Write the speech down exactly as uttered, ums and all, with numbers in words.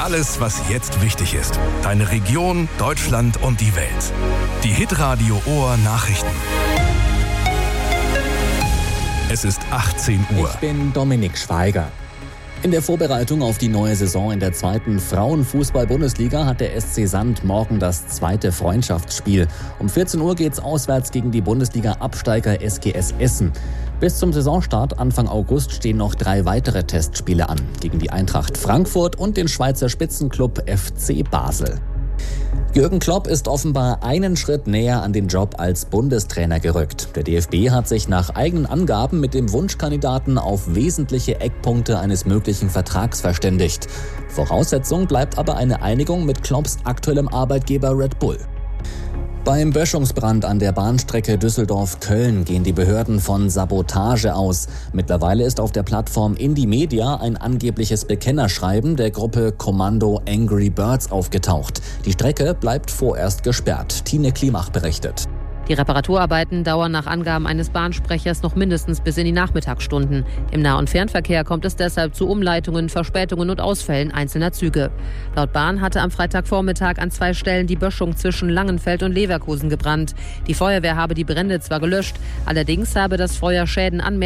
Alles, was jetzt wichtig ist. Deine Region, Deutschland und die Welt. Die Hitradio Ohr Nachrichten. Es ist achtzehn Uhr. Ich bin Dominik Schweiger. In der Vorbereitung auf die neue Saison in der zweiten Frauenfußball-Bundesliga hat der S C Sand morgen das zweite Freundschaftsspiel. Um vierzehn Uhr geht's auswärts gegen die Bundesliga-Absteiger S G S Essen. Bis zum Saisonstart Anfang August stehen noch drei weitere Testspiele an. Gegen die Eintracht Frankfurt und den Schweizer Spitzenklub F C Basel. Jürgen Klopp ist offenbar einen Schritt näher an den Job als Bundestrainer gerückt. Der D F B hat sich nach eigenen Angaben mit dem Wunschkandidaten auf wesentliche Eckpunkte eines möglichen Vertrags verständigt. Voraussetzung bleibt aber eine Einigung mit Klopps aktuellem Arbeitgeber Red Bull. Beim Böschungsbrand an der Bahnstrecke Düsseldorf-Köln gehen die Behörden von Sabotage aus. Mittlerweile ist auf der Plattform Indymedia ein angebliches Bekennerschreiben der Gruppe Kommando Angry Birds aufgetaucht. Die Strecke bleibt vorerst gesperrt. Tine Klimach berichtet. Die Reparaturarbeiten dauern nach Angaben eines Bahnsprechers noch mindestens bis in die Nachmittagsstunden. Im Nah- und Fernverkehr kommt es deshalb zu Umleitungen, Verspätungen und Ausfällen einzelner Züge. Laut Bahn hatte am Freitagvormittag an zwei Stellen die Böschung zwischen Langenfeld und Leverkusen gebrannt. Die Feuerwehr habe die Brände zwar gelöscht, allerdings habe das Feuer Schäden an